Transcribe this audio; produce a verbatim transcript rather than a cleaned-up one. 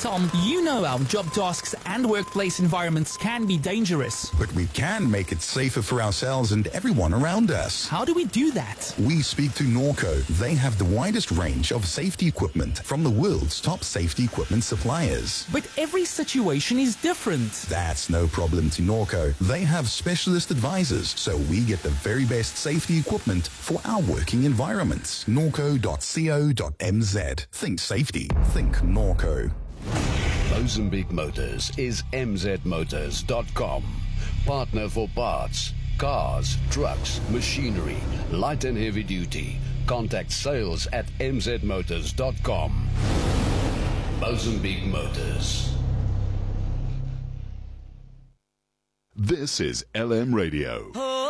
Tom, you know our job tasks and workplace environments can be dangerous. But we can make it safer for ourselves and everyone around us. How do we do that? We speak to Norco. They have the widest range of safety equipment from the world's top safety equipment suppliers. But every situation is different. That's no problem to Norco. They have specialist advisors, so we get the very best safety equipment for our working environments. norco dot co dot m z. Think safety. Think Norco. Mozambique Motors is m z motors dot com. Partner for parts, cars, trucks, machinery, light and heavy duty. Contact sales at m z motors dot com. Mozambique Motors. This is L M Radio. Oh.